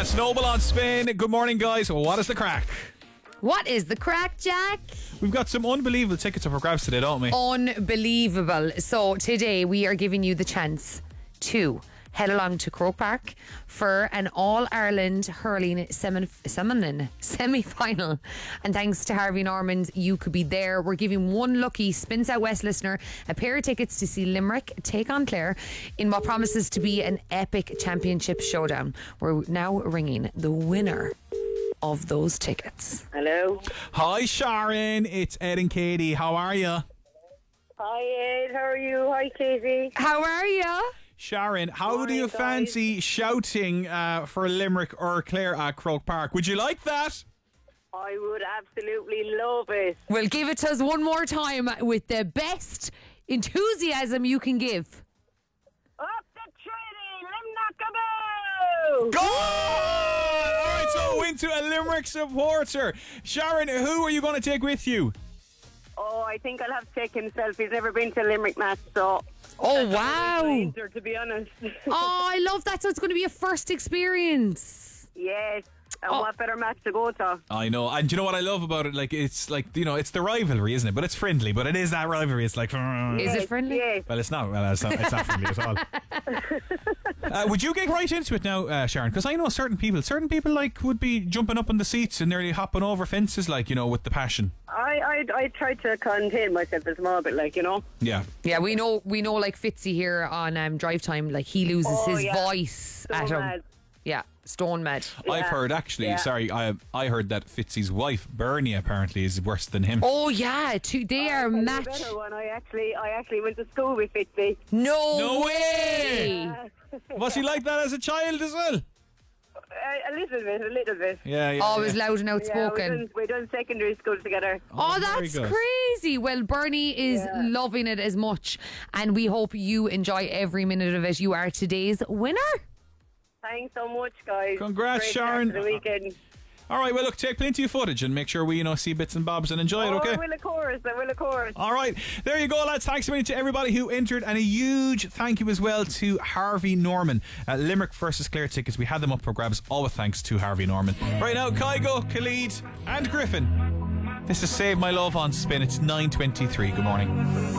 It's Noble on Spin. Good morning, guys. What is the crack? What is the crack, Jack? We've got some unbelievable tickets up for grabs today, don't we? Unbelievable. So today we are giving you the chance to head along to Croke Park for an All-Ireland hurling semi-final. And thanks to Harvey Norman, you could be there. We're giving one lucky Spin South West listener a pair of tickets to see Limerick take on Clare in what promises to be an epic championship showdown. We're now ringing the winner of those tickets. Hello. Hi, Sharon. It's Ed and Katie. How are you? Hi, Ed. How are you? Hi, Katie. How are you? Sharon, how Morning, do you guys. fancy shouting for Limerick or Clare at Croke Park? Would you like that? I would absolutely love it. Well, give it to us one more time with the best enthusiasm you can give. Up the tree, Limnackaboo! Go! All right, so into a Limerick supporter. Sharon, who are you going to take with you? Oh, I think I'll have to take himself. He's never been to a Limerick match, so... Oh, wow. Answer, to be honest. Oh, I love that. So it's going to be a first experience. Yes. And Oh. what better match to go to? I know, and do you know what I love about it? Like, it's like, you know, it's the rivalry, isn't it? But it's friendly, but it is that rivalry. It's like... Is it friendly? Yes. Well, it's not. Well, it's not friendly at all. Would you get right into it now, Sharon? Because I know certain people like would be jumping up on the seats and nearly hopping over fences, like, you know, with the passion. I try to contain myself a small bit, like, you know. Yeah. Yeah, we know like Fitzy here on Drive Time, like he loses his yeah. voice So at him. mad. Yeah, stone mad. I've heard actually. Yeah. Sorry, I heard that Fitzy's wife Bernie apparently is worse than him. Oh yeah, they are I'll tell you a match. better one. I actually went to school with Fitzy. No way! Was he like that as a child as well? A little bit. Yeah. Always loud and Yeah, outspoken. we done secondary school together. Oh, very that's good. crazy. Well, Bernie is loving it as much, and we hope you enjoy every minute of it. You are today's winner. Thanks so much, guys. Congrats, Great Sharon. start to the weekend. All right, well, look, take plenty of footage and make sure we, see bits and bobs and enjoy it, okay? I will, of course. All right, there you go, lads. Thanks a million to everybody who entered, and a huge thank you as well to Harvey Norman. Limerick versus Clare tickets, we had them up for grabs, all with thanks to Harvey Norman. Right now, Kygo, Khalid and Griffin. This is Save My Love on Spin. It's 9:23. Good morning.